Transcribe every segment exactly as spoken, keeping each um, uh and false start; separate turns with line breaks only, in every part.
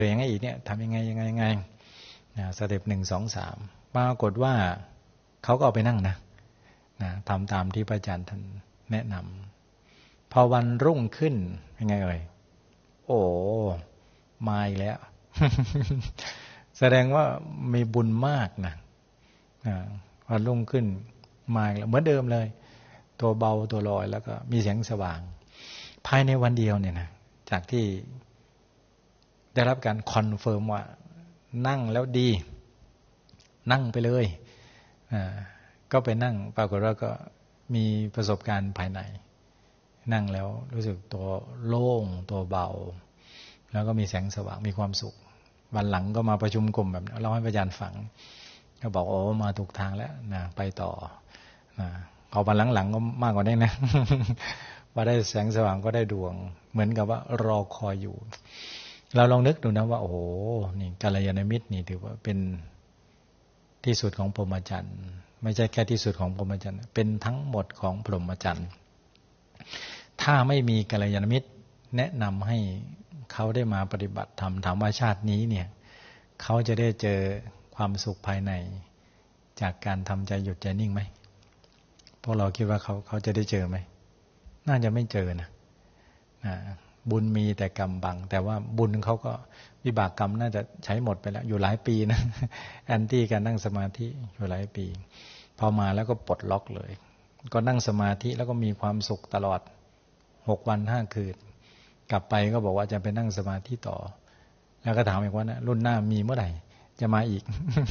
ยังไงอีกเนี่ยทำยังไงยังไงยังไงนะสเต็ปหนึ่งสองสามปรากฏว่าเขาก็เอาไปนั่งนะนะทำตามที่พระอาจารย์ท่านแนะนำพอวันรุ่งขึ้นยังไงเอ่ยโอ้มาอีกแล้ว แสดงว่ามีบุญมากนะวันรุ่งขึ้นมาอีกแล้วเหมือนเดิมเลยตัวเบาตัวลอยแล้วก็มีแสงสว่างภายในวันเดียวเนี่ยนะจากที่ได้รับการคอนเฟิร์มว่านั่งแล้วดีนั่งไปเลยอ่าก็ไปนั่งปรากฏว่าก็มีประสบการณ์ภายในนั่งแล้วรู้สึกตัวโล่งตัวเบาแล้วก็มีแสงสว่างมีความสุขวันหลังก็มาประชุมกลุ่มแบบเล่าให้พระอาจารย์ฟังก็บอกโอ้มาถูกทางแล้วนะไปต่อนะเอาวันหลังๆก็มากกว่านี้นะว่าได้แสงสว่างก็ได้ดวงเหมือนกับว่ารอคอยอยู่เราลองนึกดูนะว่าโอ้โหนี่กัลยาณมิตรนี่ถือว่าเป็นที่สุดของพรหมจรรย์ไม่ใช่แค่ที่สุดของพรหมจรรย์เป็นทั้งหมดของพรหมจรรย์ถ้าไม่มีกัลยาณมิตรแนะนำให้เขาได้มาปฏิบัติธรรมถามว่าชาตินี้เนี่ยเขาจะได้เจอความสุขภายในจากการทำใจหยุดใจนิ่งไหมพวกเราคิดว่าเขาเขาจะได้เจอไหมน่าจะไม่เจอนะนะบุญมีแต่กรรมบังแต่ว่าบุญเขาก็วิบากกรรมน่าจะใช้หมดไปแล้วอยู่หลายปีนะแอนตี้การนั่งสมาธิอยู่หลายปีพอมาแล้วก็ปลดล็อกเลยก็นั่งสมาธิแล้วก็มีความสุขตลอดหกวันห้าคืนกลับไปก็บอกว่าจะไปนั่งสมาธิต่อแล้วก็ถามอีกว่านะรุ่นหน้ามีเมื่อไหร่จะมาอีก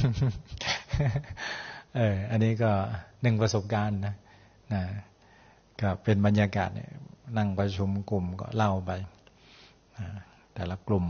เอออันนี้ก็หนึ่งประสบการณ์นะนะก็เป็นบรรยากาศเนี่ยนั่งประชุมกลุ่มก็เล่าไปแต่ละกลุ่ม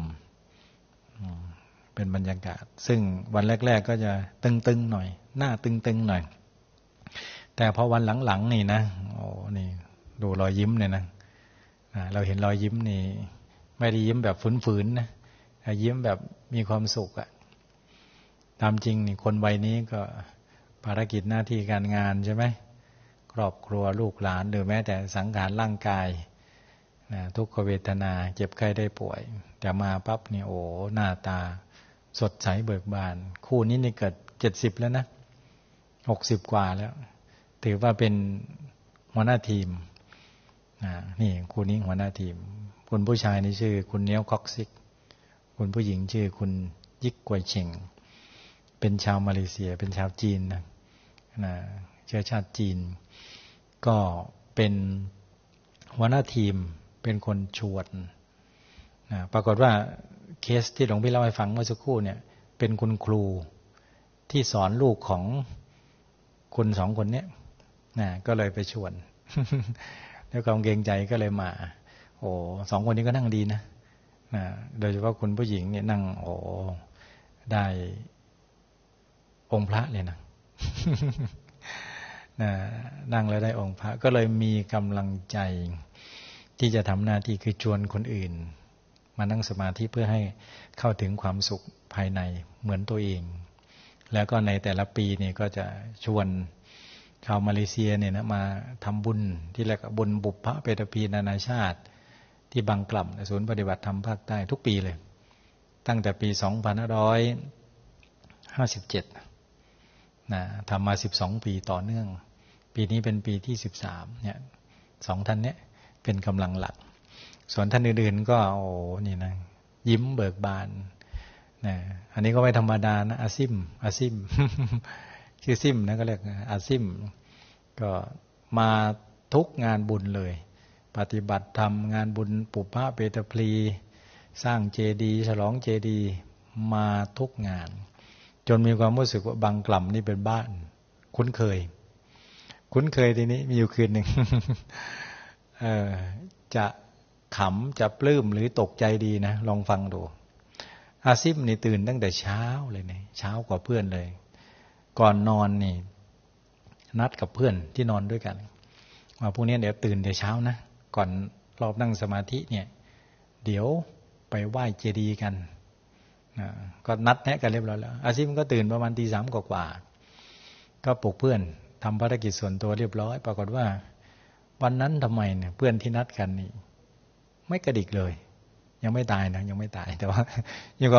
เป็นบรรยากาศซึ่งวันแรกๆก็จะตึงๆหน่อยหน้าตึงๆหน่อยแต่พอวันหลังๆนี่นะโอ้นี่ดูรอยยิ้มเนี่ยนะเราเห็นรอยยิ้มนี่ไม่ได้ยิ้มแบบฝืนๆนะยิ้มแบบมีความสุขอะตามจริงนี่คนวัยนี้ก็ภารกิจหน้าที่การงานใช่ไหมครอบครัวลูกหลานหรือแม้แต่สังขารร่างกายนะทุกขเวทนาเจ็บไข้ได้ป่วยแต่มาปั๊บนี่โอ้หน้าตาสดใสเบิกบานคู่นี้นี่เกิดเจ็ดสิบแล้วนะหกสิบกว่าแล้วถือว่าเป็นหัวหน้าทีมนะนี่คู่นี้หัวหน้าทีมคุณผู้ชายนี่ชื่อคุณเนียวคอกซิกคุณผู้หญิงชื่อคุณยิกกวยเชงเป็นชาวมาเลเซียเป็นชาวจีนนะนะเชื้อชาติจีนก็เป็นหัวหน้าทีมเป็นคนชวนนะปรากฏว่าเคสที่หลวงพี่เล่าให้ฟังเมื่อสักครู่เนี่ยเป็นคุณครูที่สอนลูกของคุณสองคนเนี้ยนะก็เลยไปชวน ด้วยความเกรงใจก็เลยมาโอ้สองคนนี้ก็นั่งดีนะนะโดยเฉพาะคุณผู้หญิงเนี่ยนั่งโอ้ได้องค์พระเลยนะ นะนั่งแล้วได้องค์พระก็เลยมีกำลังใจที่จะทำหน้าที่คือชวนคนอื่นมานั่งสมาธิเพื่อให้เข้าถึงความสุขภายในเหมือนตัวเองแล้วก็ในแต่ละปีเนี่ยก็จะชวนชาวมาเลเซียเนี่ยนะมาทำบุญที่เรียกว่าบุญบุพเพเปตพีนานาชาติที่บางกล่ำศูนย์ปฏิบัติธรรมภาคใต้ทุกปีเลยตั้งแต่ปีสองพันห้าร้อยห้าสิบเจ็ดนะทำมาสิบสองปีต่อเนื่องปีนี้เป็นปีที่สิบสามเนี่ยสองท่านเนี้ยเป็นกำลังหลักส่วนท่านอื่นๆก็โอ้นี่นะยิ้มเบิกบานนะอันนี้ก็ไม่ธรรมดานะอาซิมอาซิม ชื่อซิมนะก็เรียกอาซิมก็มาทุกงานบุญเลยปฏิบัติธรรมงานบุญปุพพะเปตพลีสร้างเจดีย์ฉลองเจดีย์มาทุกงานจนมีความรู้สึกว่าบางกล่ำนี่เป็นบ้านคุ้นเคยคุ้นเคยทีนี้มีอยู่คืนหนึ่ง เออจะขำจะปลื้มหรือตกใจดีนะลองฟังดูอาซิมนี่ตื่นตั้งแต่เช้าเลยเนี่ยเช้ากว่าเพื่อนเลยก่อนนอนนี่นัดกับเพื่อนที่นอนด้วยกันว่าพรุ่งนี้เดี๋ยวตื่นแต่เช้านะก่อนรอบนั่งสมาธิเนี่ยเดี๋ยวไปไหว้เจดีย์กันก็นัดแนะกันเรียบร้อยแล้วอาซิมก็ตื่นประมาณตีสามกว่าๆก็ปลุกเพื่อนทำภารกิจส่วนตัวเรียบร้อยปรากฏว่าวันนั้นทำไมเนี่ยเพื่อนที่นัดกันนี่ไม่กระดิกเลยยังไม่ตายนะยังไม่ตายแต่ว่ายัง